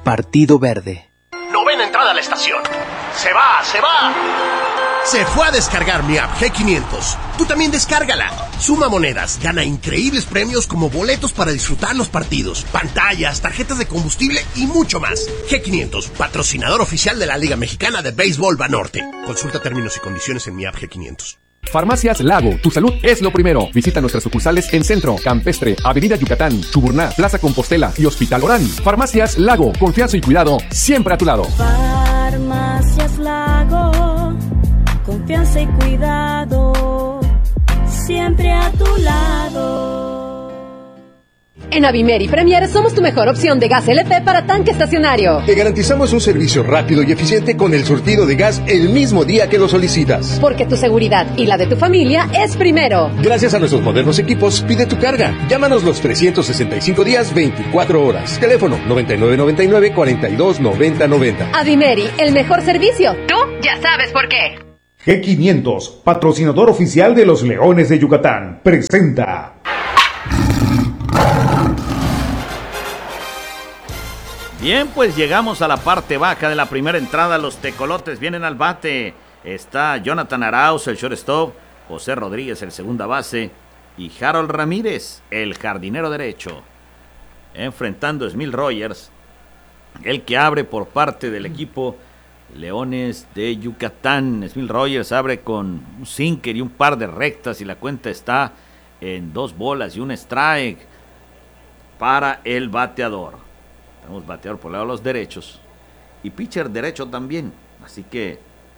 Partido Verde. Novena entrada a la estación. ¡Se va, se va! Se fue a descargar mi app G500. Tú también descárgala. Suma monedas, gana increíbles premios como boletos para disfrutar los partidos, pantallas, tarjetas de combustible y mucho más. G500, patrocinador oficial de la Liga Mexicana de Béisbol Banorte. Consulta términos y condiciones en mi app G500. Farmacias Lago, tu salud es lo primero. Visita nuestras sucursales en Centro, Campestre, Avenida Yucatán, Chuburná, Plaza Compostela y Hospital Orán. Farmacias Lago, confianza y cuidado siempre a tu lado. Farmacias Lago, confianza y cuidado siempre a tu lado. En Avimer y Premier somos tu mejor opción de gas LP para tanque estacionario. Te garantizamos un servicio rápido y eficiente con el surtido de gas el mismo día que lo solicitas. Porque tu seguridad y la de tu familia es primero. Gracias a nuestros modernos equipos, pide tu carga. Llámanos los 365 días, 24 horas. Teléfono 9999-429090. Avimeri, el mejor servicio. Tú ya sabes por qué. G500, patrocinador oficial de los Leones de Yucatán, presenta... Bien, pues llegamos a la parte baja de la primera entrada. Los tecolotes vienen al bate. Está Jonathan Arauz, el shortstop, José Rodríguez, el segunda base, y Harold Ramírez, el jardinero derecho. Enfrentando a Smil Rogers, el que abre por parte del equipo Leones de Yucatán. Smil Rogers abre con un sinker y un par de rectas y la cuenta está en 2 bolas y un strike para el bateador. Tenemos bateador por el lado de los derechos y pitcher derecho también. Así que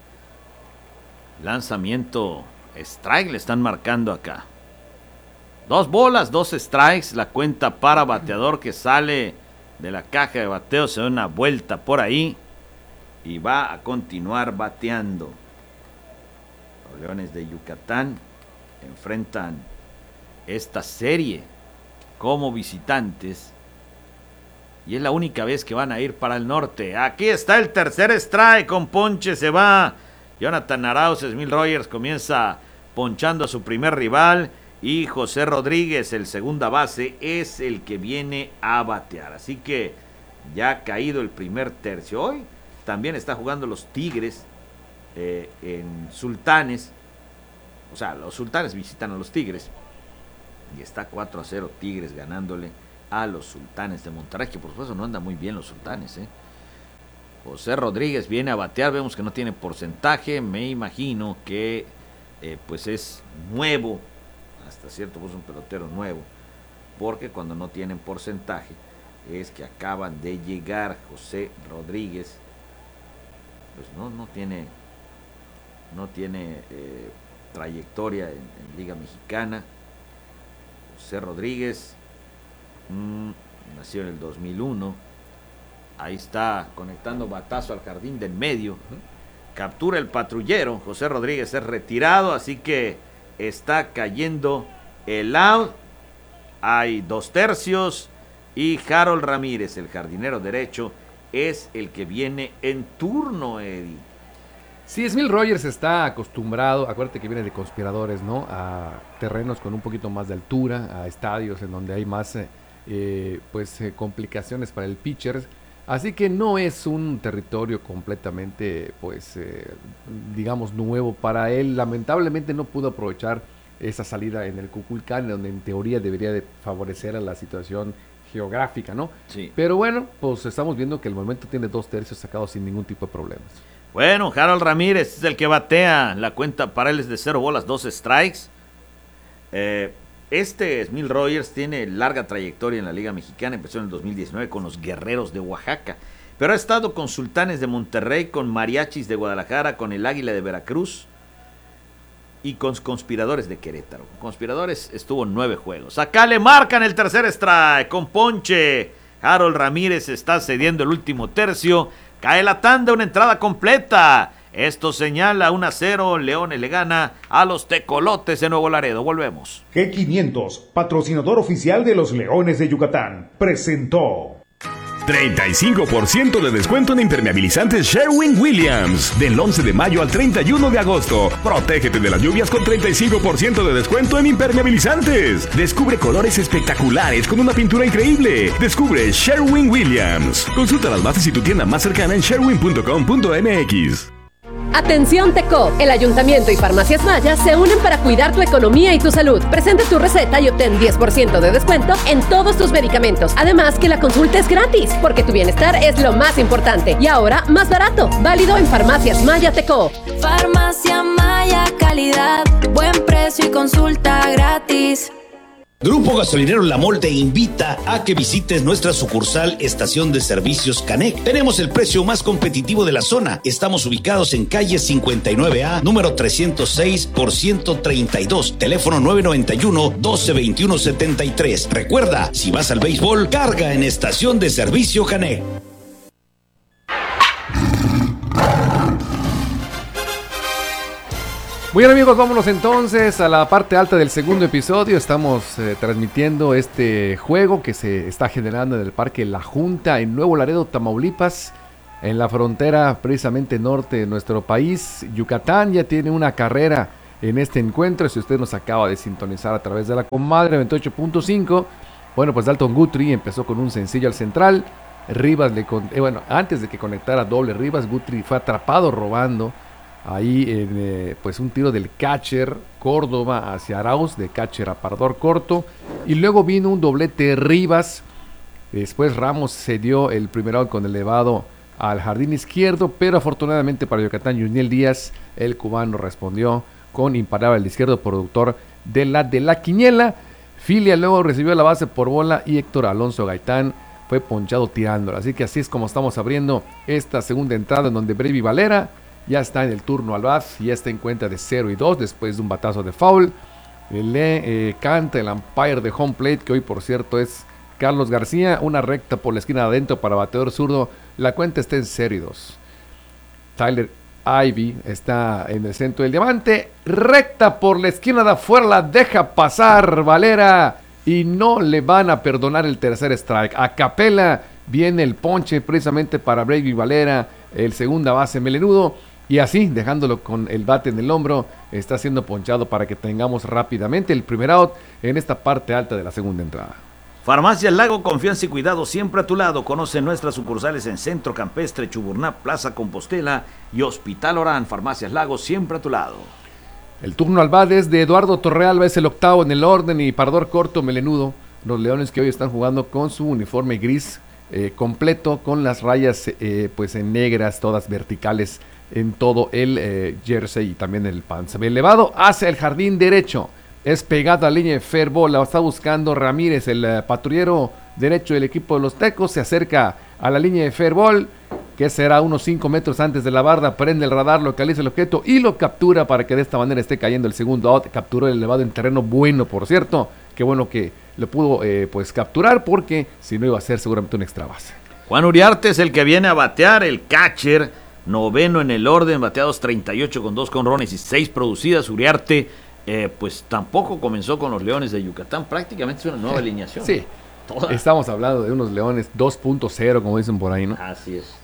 lanzamiento strike le están marcando acá. 2 bolas, 2 strikes. La cuenta para bateador que sale de la caja de bateo. Se da una vuelta por ahí y va a continuar bateando. Los Leones de Yucatán enfrentan esta serie como visitantes. Y es la única vez que van a ir para el norte. Aquí está el tercer strike. Con ponche se va Jonathan Arauz. Smil Rogers comienza ponchando a su primer rival. Y José Rodríguez, el segunda base, es el que viene a batear. Así que ya ha caído el primer tercio. Hoy también está jugando los Tigres en Sultanes. O sea, los Sultanes visitan a los Tigres. Y está 4-0 Tigres ganándole a los Sultanes de Monterrey, que por supuesto no anda muy bien los Sultanes. José Rodríguez viene a batear, vemos que no tiene porcentaje, me imagino que pues es nuevo, hasta cierto punto es un pelotero nuevo, porque cuando no tienen porcentaje es que acaban de llegar. José Rodríguez pues no tiene trayectoria en Liga Mexicana. José Rodríguez nació en el 2001. Ahí está conectando batazo al jardín del medio. Captura el patrullero. José Rodríguez es retirado, así que está cayendo el out. Hay 2 tercios y Harold Ramírez, el jardinero derecho, es el que viene en turno, Eddie. Sí, Smil Rogers está acostumbrado, acuérdate que viene de Conspiradores, ¿no? A terrenos con un poquito más de altura, a estadios en donde hay más complicaciones para el pitcher. Así que no es un territorio completamente, digamos, nuevo para él. Lamentablemente no pudo aprovechar esa salida en el Kukulcán, donde en teoría debería de favorecer a la situación geográfica, ¿no? Sí. Pero bueno, pues estamos viendo que el momento tiene 2 tercios sacados sin ningún tipo de problemas. Bueno, Harold Ramírez es el que batea. La cuenta para él es de 0 bolas, 2 strikes. Smil Rogers tiene larga trayectoria en la Liga Mexicana. Empezó en el 2019 con los Guerreros de Oaxaca, pero ha estado con Sultanes de Monterrey, con Mariachis de Guadalajara, con el Águila de Veracruz y con Conspiradores de Querétaro. Conspiradores estuvo en 9 juegos. Acá le marcan el tercer strike con ponche. Harold Ramírez está cediendo el último tercio. Cae la tanda, una entrada completa. Esto señala 1-0. Leones le gana a los Tecolotes de Nuevo Laredo. Volvemos. G500, patrocinador oficial de los Leones de Yucatán, presentó 35% de descuento en impermeabilizantes Sherwin-Williams. Del 11 de mayo al 31 de agosto. Protégete de las lluvias con 35% de descuento en impermeabilizantes. Descubre colores espectaculares con una pintura increíble. Descubre Sherwin-Williams. Consulta las bases y tu tienda más cercana en sherwin.com.mx. Atención Teco, el Ayuntamiento y Farmacias Maya se unen para cuidar tu economía y tu salud. Presenta tu receta y obtén 10% de descuento en todos tus medicamentos. Además que la consulta es gratis, porque tu bienestar es lo más importante. Y ahora, más barato. Válido en Farmacias Maya Teco. Farmacia Maya, calidad, buen precio y consulta gratis. Grupo Gasolinero La Mol te invita a que visites nuestra sucursal Estación de Servicios Canec. Tenemos el precio más competitivo de la zona. Estamos ubicados en calle 59A, número 306 por 132, teléfono 991-1221-73. Recuerda, si vas al béisbol, carga en Estación de Servicio Canec. Muy bien, amigos, vámonos entonces a la parte alta del segundo episodio. Estamos transmitiendo este juego que se está generando en el Parque La Junta en Nuevo Laredo, Tamaulipas, en la frontera precisamente norte de nuestro país. Yucatán ya tiene una carrera en este encuentro. Si usted nos acaba de sintonizar a través de la Comadre 28.5, bueno, pues Dalton Guthrie empezó con un sencillo al central. Rivas antes de que conectara doble Rivas, Guthrie fue atrapado robando ahí en pues un tiro del catcher Córdoba hacia Arauz, de catcher a parador corto, y luego vino un doblete Rivas. Después Ramos se dio el primer out con elevado al jardín izquierdo, pero afortunadamente para Yucatán, Yuniel Díaz, el cubano, respondió con imparable el izquierdo, productor de la quiniela. Filia luego recibió la base por bola y Héctor Alonso Gaitán fue ponchado tirándola. Así que así es como estamos abriendo esta segunda entrada, en donde Brady Valera ya está en el turno al bat, y ya está en cuenta de 0-2 después de un batazo de foul. Le canta el umpire de home plate, que hoy por cierto es Carlos García. Una recta por la esquina de adentro para bateador zurdo. La cuenta está en 0-2. Tyler Ivy está en el centro del diamante. Recta por la esquina de afuera, la deja pasar Valera y no le van a perdonar el tercer strike. A capela viene el ponche precisamente para Brady Valera, el segunda base melenudo. Y así, dejándolo con el bate en el hombro, está siendo ponchado para que tengamos rápidamente el primer out en esta parte alta de la segunda entrada. Farmacias Lago, confianza y cuidado siempre a tu lado. Conoce nuestras sucursales en Centro Campestre, Chuburná, Plaza Compostela y Hospital Orán. Farmacias Lago, siempre a tu lado. El turno al bat es de Eduardo Torrealba, es el octavo en el orden, y parador corto melenudo. Los Leones que hoy están jugando con su uniforme gris completo, con las rayas pues en negras, todas verticales en todo el jersey y también el pants. Elevado hacia el jardín derecho, es pegado a la línea de fair ball, la está buscando Ramírez, el patrullero derecho del equipo de los Tecos. Se acerca a la línea de fair ball, que será unos 5 metros antes de la barda, prende el radar, localiza el objeto y lo captura para que de esta manera esté cayendo el segundo out. Capturó el elevado en terreno bueno, por cierto. Qué bueno que lo pudo pues capturar, porque si no iba a ser seguramente un extra base. Juan Uriarte es el que viene a batear, el catcher, noveno en el orden, bateados 38 con 2 jonrones y 6 producidas. Uriarte pues tampoco comenzó con los Leones de Yucatán, prácticamente es una nueva alineación. Sí, estamos hablando de unos Leones 2.0, como dicen por ahí, ¿no? Así es.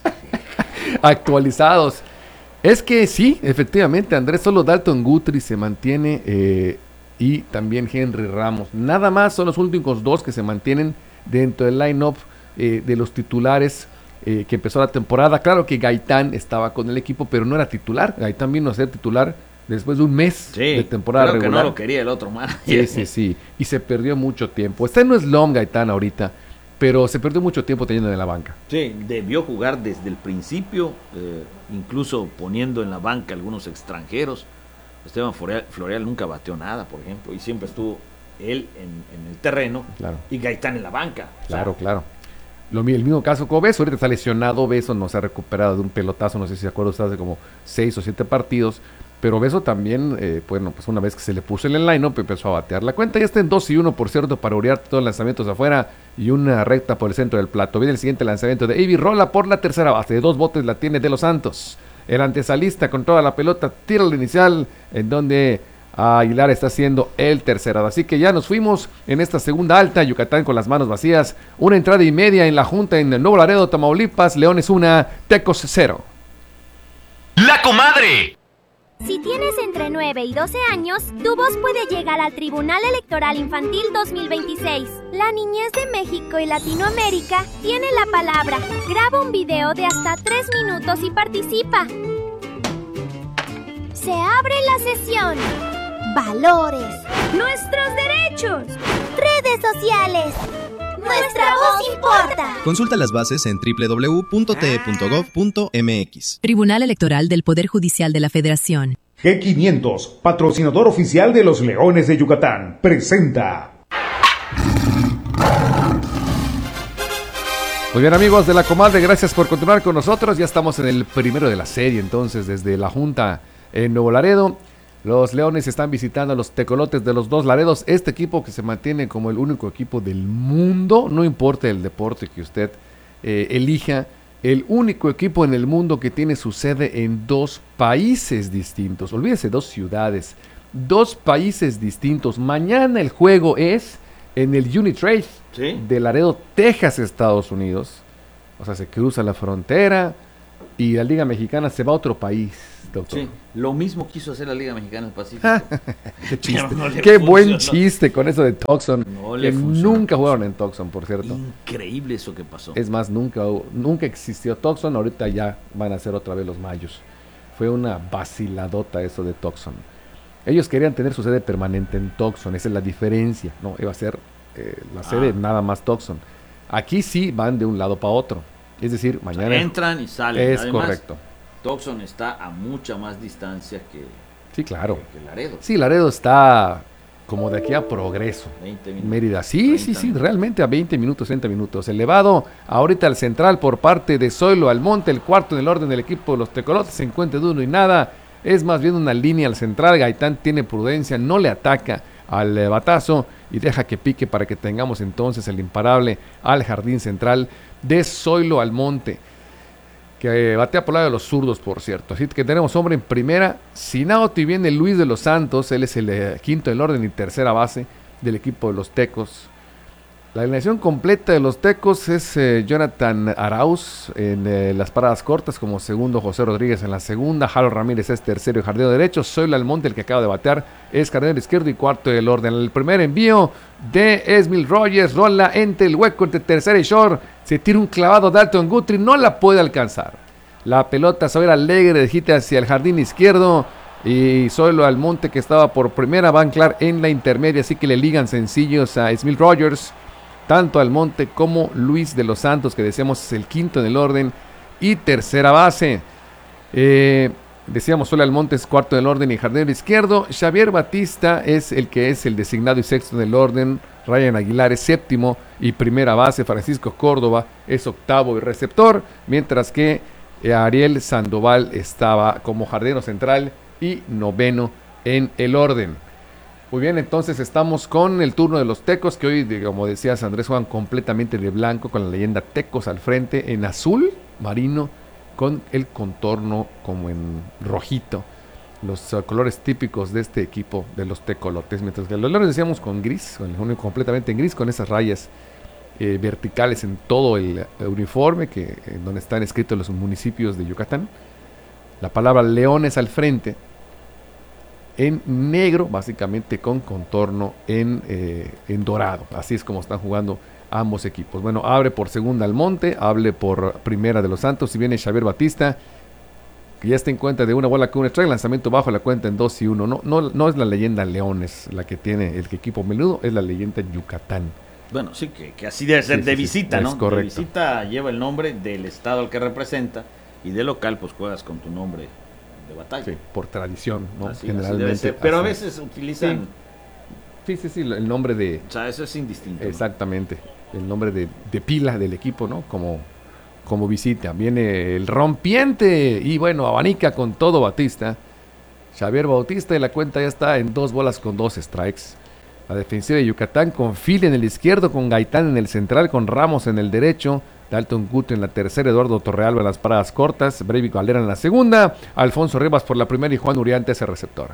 Actualizados. Es que sí, efectivamente, Andrés, solo Dalton Guthrie se mantiene y también Henry Ramos. Nada más son los últimos dos que se mantienen dentro del line-up de los titulares que empezó la temporada. Claro que Gaitán estaba con el equipo, pero no era titular. Gaitán vino a ser titular después de un mes de temporada creo regular. Que no lo quería el otro manager. Sí. Y se perdió mucho tiempo. Está en slump Gaitán ahorita, pero se perdió mucho tiempo teniendo en la banca. Sí, debió jugar desde el principio, incluso poniendo en la banca algunos extranjeros. Esteban Floreal nunca bateó nada, por ejemplo, y siempre estuvo él en el terreno, claro, y Gaitán en la banca. Claro. El mismo caso con Beso, ahorita está lesionado. Beso no se ha recuperado de un pelotazo, no sé si se acuerda usted, hace como 6 o 7 partidos. Pero Beso también, pues una vez que se le puso en el line-up, empezó a batear. La cuenta ya está en 2-1, por cierto, para Uriarte, todos los lanzamientos afuera y una recta por el centro del plato. Viene el siguiente lanzamiento de Ivy, rola por la tercera base, de 2 botes la tiene De Los Santos. El antesalista con toda la pelota, tira el inicial, en donde Aguilar está siendo el tercero. Así que ya nos fuimos en esta segunda alta. Yucatán con las manos vacías. 1:30 en la junta en el Nuevo Laredo, Tamaulipas. Leones 1, Tecos 0. ¡La comadre! Si tienes entre 9 y 12 años, tu voz puede llegar al Tribunal Electoral Infantil 2026. La niñez de México y Latinoamérica tiene la palabra. Graba un video de hasta 3 minutos y participa. Se abre la sesión. Valores. Nuestros derechos. Redes sociales. Nuestra voz importa. Consulta las bases en www.te.gov.mx. Tribunal Electoral del Poder Judicial de la Federación. G500, patrocinador oficial de los Leones de Yucatán, presenta. Muy bien, amigos de la comadre, gracias por continuar con nosotros. Ya estamos en el primero de la serie, entonces, desde la Junta en Nuevo Laredo. Los Leones están visitando a los Tecolotes de los Dos Laredos. Este equipo que se mantiene como el único equipo del mundo, no importa el deporte que usted elija, el único equipo en el mundo que tiene su sede en 2 países distintos. Olvídese, 2 ciudades, 2 países distintos. Mañana el juego es en el Unitrade de Laredo, Texas, Estados Unidos. O sea, se cruza la frontera y la Liga Mexicana se va a otro país. Doctor. Sí, lo mismo quiso hacer la Liga Mexicana del Pacífico. Qué chiste. Qué buen chiste con eso de Tucson. Que nunca jugaron en Tucson, por cierto. Increíble eso que pasó. Es más, nunca existió Tucson. Ahorita ya van a ser otra vez los Mayos. Fue una vaciladota eso de Tucson. Ellos querían tener su sede permanente en Tucson. Esa es la diferencia. No, iba a ser la sede nada más Tucson. Aquí sí van de un lado para otro. Es decir, mañana... O sea, entran y salen. Es además, correcto. Tucson está a mucha más distancia que, sí, claro. que Laredo. Sí, Laredo está como de aquí a Progreso. 20 minutos. Mérida, sí, realmente a 20 minutos, 30 minutos. Elevado ahorita al central por parte de Zoilo Almonte, el cuarto en el orden del equipo de los Tecolotes, se encuentra de 1 y nada. Es más bien una línea al central. Gaitán tiene prudencia, no le ataca al batazo y deja que pique para que tengamos entonces el imparable al jardín central de Zoilo Almonte, que batea por lado de los zurdos, por cierto. Así que tenemos hombre en primera, sin out, y viene Luis de los Santos. Él es el quinto del orden y tercera base del equipo de los Tecos. La alineación completa de los Tecos es Jonathan Arauz en las paradas cortas como segundo, José Rodríguez en la segunda, Jaro Ramírez es tercero y jardinero derecho, Zoilo Almonte, el que acaba de batear, es jardinero izquierdo y cuarto del orden. El primer envío de Esmil Rogers, rola entre el hueco entre tercera y short, se tira un clavado de Dalton Guthrie, no la puede alcanzar. La pelota se va a ir alegre, gita hacia el jardín izquierdo y Zoilo Almonte, que estaba por primera, va a anclar en la intermedia, así que le ligan sencillos a Esmil Rogers. Tanto Almonte como Luis de los Santos, que decíamos es el quinto en el orden y tercera base. Decíamos Zoilo Almonte es cuarto del orden y jardinero izquierdo. Xavier Batista es el que es el designado y sexto en el orden. Ryan Aguilar es séptimo y primera base. Francisco Córdoba es octavo y receptor. Mientras que Ariel Sandoval estaba como jardinero central y noveno en el orden. Muy bien, entonces estamos con el turno de los Tecos, que hoy, como decías Andrés, juegan completamente de blanco con la leyenda Tecos al frente, en azul marino, con el contorno como en rojito, los colores típicos de este equipo de los Tecolotes, mientras que los Leones decíamos con gris, con el uniforme completamente en gris, con esas rayas verticales en todo el uniforme, en donde están escritos los municipios de Yucatán. La palabra Leones al frente, en negro, básicamente con contorno en dorado. Así es como están jugando ambos equipos. Bueno, abre por segunda Almonte, abre por primera de los Santos, y viene Xavier Batista, que ya está en cuenta de una bola con un strike, lanzamiento bajo, la cuenta en 2-1. No es la leyenda Leones la que tiene el equipo menudo, es la leyenda Yucatán. Bueno, sí, que así debe ser, de visita, sí, ¿no? Es correcto. De visita lleva el nombre del estado al que representa, y de local pues juegas con tu nombre de batalla. Sí, por tradición, ¿no? Así, generalmente. así debe ser. Pero a veces utilizan... Sí, el nombre de... O sea, eso es indistinto. Exactamente, ¿no? El nombre de pila del equipo, ¿no? Como visita. Viene el rompiente y bueno, abanica con todo Batista. Xavier Bautista, y la cuenta ya está en 2 strikes. La defensiva de Yucatán con Phil en el izquierdo, con Gaitán en el central, con Ramos en el derecho, Dalton Guthrie en la tercera, Eduardo Torrealba en las paradas cortas, Breivik Valera en la segunda, Alfonso Rivas por la primera y Juan Uriarte ese receptor.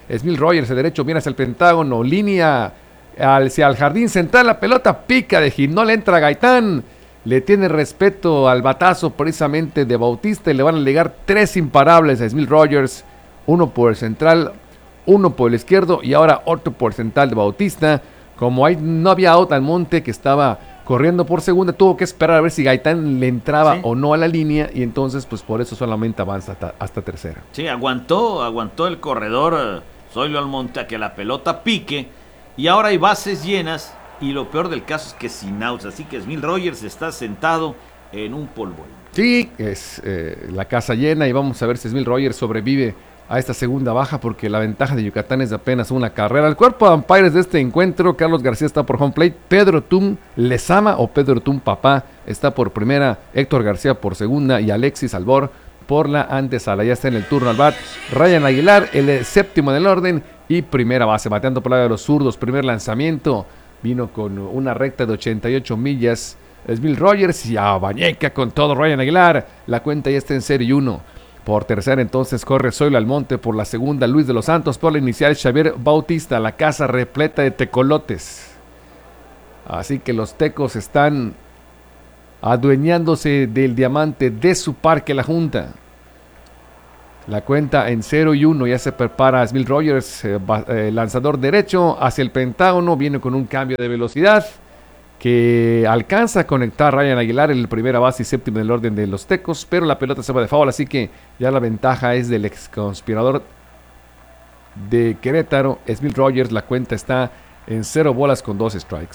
Smil Rogers de derecho viene hacia el Pentágono, línea hacia el jardín central, la pelota pica de hit, no le entra Gaitán, le tiene respeto al batazo precisamente de Bautista y le van a llegar 3 imparables a Smil Rogers, uno por el central, uno por el izquierdo y ahora otro por el central de Bautista. Como ahí no había out al monte que estaba corriendo por segunda, tuvo que esperar a ver si Gaitán le entraba o no a la línea y entonces pues por eso solamente avanza hasta tercera. Sí, aguantó el corredor Zoilo Almonte a que la pelota pique y ahora hay bases llenas y lo peor del caso es que sin outs, así que Smil Rogers está sentado en un polvo. Sí, es la casa llena y vamos a ver si Smil Rogers sobrevive a esta segunda baja porque la ventaja de Yucatán es de apenas una carrera. El cuerpo de umpires de este encuentro, Carlos García está por home plate, Pedro Tum Lezama o Pedro Tum Papá está por primera, Héctor García por segunda y Alexis Albor por la antesala. Ya está en el turno al bat Ryan Aguilar, el séptimo en el orden y primera base, bateando por la de los zurdos. Primer lanzamiento vino con una recta de 88 millas. Smil Rogers y a Bañeca con todo Ryan Aguilar. La cuenta ya está en 0-1. Por tercera entonces corre Zoilo Almonte, por la segunda Luis de los Santos, por la inicial Xavier Bautista, la casa repleta de tecolotes. Así que los tecos están adueñándose del diamante de su parque La Junta. La cuenta en 0-1, ya se prepara Smil Rogers, lanzador derecho hacia el Pentágono, viene con un cambio de velocidad que alcanza a conectar Ryan Aguilar en el primera base y séptimo en el orden de los tecos, pero la pelota se va de foul, así que ya la ventaja es del ex conspirador de Querétaro, Smil Rogers. La cuenta está en 0 bolas con 2 strikes.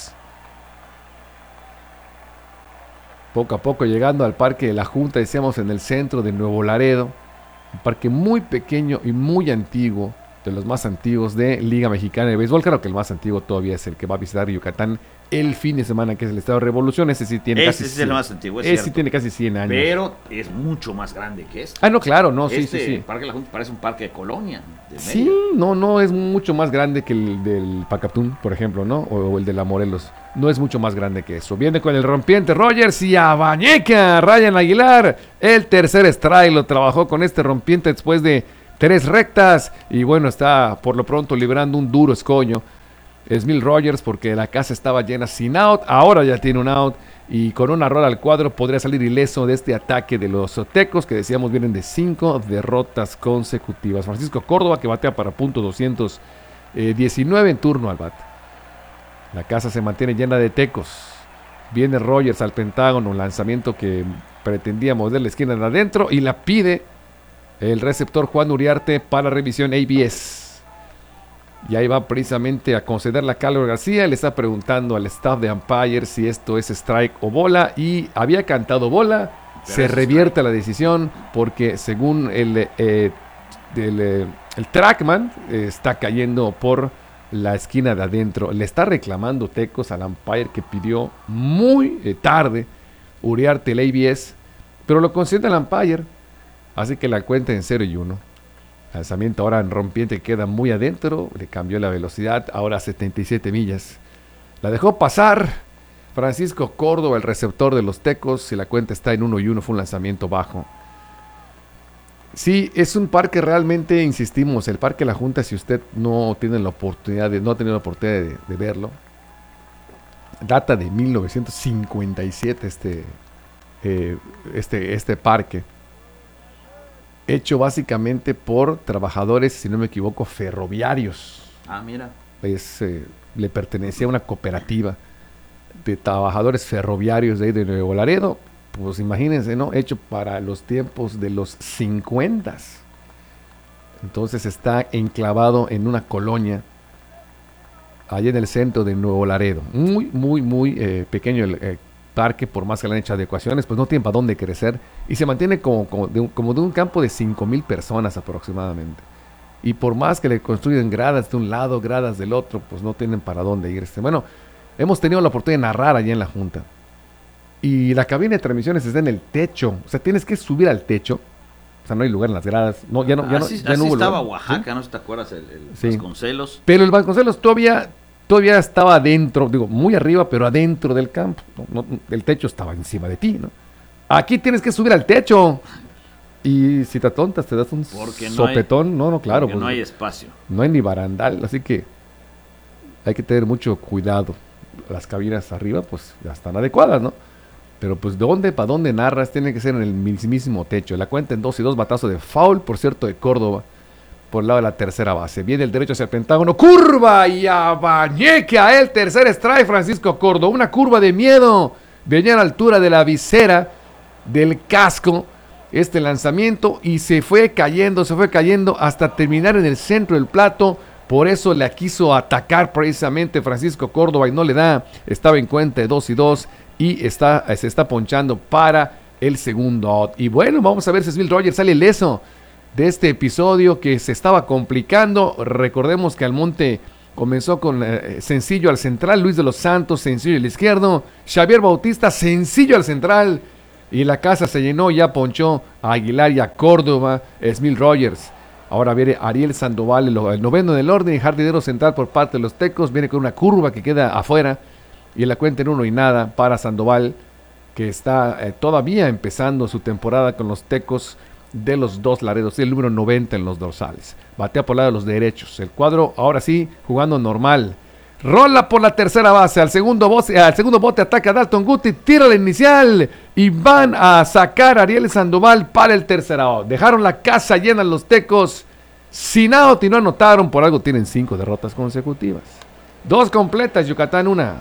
Poco a poco llegando al parque de La Junta, decíamos en el centro de Nuevo Laredo, un parque muy pequeño y muy antiguo, de los más antiguos de Liga Mexicana de Béisbol. Creo que el más antiguo todavía es el que va a visitar Yucatán el fin de semana, que es el Estado de Revolución. Ese sí tiene casi 100. Es el más antiguo, es ese cierto. sí tiene casi 100 años. Pero es mucho más grande que este. Ah, no, claro, no, sí. Parque de La Junta parece un parque de colonia. Sí, no, es mucho más grande que el del Pacatún, por ejemplo, ¿no? O el de la Morelos. No es mucho más grande que eso. Viene con el rompiente Rogers y a Bañeca, Ryan Aguilar. El tercer strike lo trabajó con este rompiente después de 3 rectas. Y bueno, está por lo pronto librando un duro escoño Smil Rogers porque la casa estaba llena sin out. Ahora ya tiene un out y con una rola al cuadro podría salir ileso de este ataque de los tecos que decíamos vienen de 5 derrotas consecutivas. Francisco Córdoba que batea para punto 219 en turno al bat. La casa se mantiene llena de tecos. Viene Rogers al Pentágono, un lanzamiento que pretendía morder la esquina de adentro y la pide el receptor Juan Uriarte para revisión ABS. Y ahí va precisamente a concederla a Carlos García. Le está preguntando al staff de umpire si esto es strike o bola. Y había cantado bola. Pero se revierte la decisión porque según el trackman está cayendo por la esquina de adentro. Le está reclamando tecos al umpire que pidió muy tarde Uriarte el ABS. Pero lo concede al umpire. Así que la cuenta en 0-1. Lanzamiento ahora en rompiente, queda muy adentro, le cambió la velocidad, ahora 77 millas. La dejó pasar Francisco Córdoba, el receptor de los tecos, y la cuenta está en 1-1, fue un lanzamiento bajo. Sí, es un parque realmente, insistimos, el Parque La Junta, si usted no tiene la oportunidad de verlo, data de 1957 este parque. Hecho básicamente por trabajadores, si no me equivoco, ferroviarios. Ah, mira. Le pertenecía a una cooperativa de trabajadores ferroviarios de ahí de Nuevo Laredo. Pues imagínense, ¿no? Hecho para los tiempos de los 50. Entonces está enclavado en una colonia allá en el centro de Nuevo Laredo. Muy pequeño el parque, por más que le han hecho adecuaciones, pues no tiene para dónde crecer y se mantiene como de un campo de 5,000 personas aproximadamente. Y por más que le construyen gradas de un lado, gradas del otro, pues no tienen para dónde irse. Bueno, hemos tenido la oportunidad de narrar allá en la Junta. Y la cabina de transmisiones está en el techo. O sea, tienes que subir al techo. O sea, no hay lugar en las gradas. No, ya no hubo lugar. estaba Oaxaca, ¿sí? ¿No te acuerdas? El sí. Vasconcelos. Pero el Vasconcelos todavía estaba adentro, digo, muy arriba, pero adentro del campo. El techo estaba encima de ti, ¿no? Aquí tienes que subir al techo. Y si te atontas, te das un Porque sopetón. No, claro. Porque pues, no hay espacio. No hay ni barandal, así que hay que tener mucho cuidado. Las cabinas arriba, pues, ya están adecuadas, ¿no? Pero, pues, ¿para dónde narras? Tiene que ser en el mismísimo techo. La cuenta en 2-2, batazo de foul, por cierto, de Córdoba, por el lado de la tercera base. Viene el derecho hacia el pentágono, curva y abañeque a él, tercer strike, Francisco Córdoba. Una curva de miedo, venía a la altura de la visera del casco, este lanzamiento, y se fue cayendo hasta terminar en el centro del plato. Por eso le quiso atacar precisamente Francisco Córdoba y no le da. Estaba en cuenta de 2-2 y se está ponchando para el segundo out. Y bueno, vamos a ver si Smith Rogers sale ileso de este episodio que se estaba complicando. Recordemos que Almonte comenzó con sencillo al central, Luis de los Santos sencillo al izquierdo, Xavier Bautista sencillo al central, y la casa se llenó, ya ponchó a Aguilar y a Córdoba. Smith Rogers. Ahora viene Ariel Sandoval, el noveno del orden, jardinero central por parte de los Tecos. Viene con una curva que queda afuera y la cuenta en 1-0 para Sandoval, que está todavía empezando su temporada con los Tecos de los Dos Laredos, el número 90 en los dorsales. Batea por el lado de los derechos. El cuadro ahora sí jugando normal. Rola por la tercera base, al segundo bote ataca a Dalton Guti, tira la inicial y van a sacar a Ariel Sandoval para el tercer out. Dejaron la casa llena los Tecos, sin out y no anotaron, por algo tienen 5 derrotas consecutivas. 2 completas, Yucatán 1.